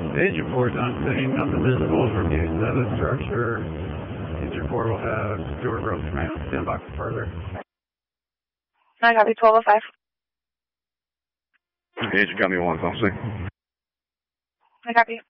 Agent 4 on scene, nothing visible from the other structure. Agent 4 will have Stewart Road Command. Stand by for further. I copy 1205. Agent got me 1, I'll see. I copy.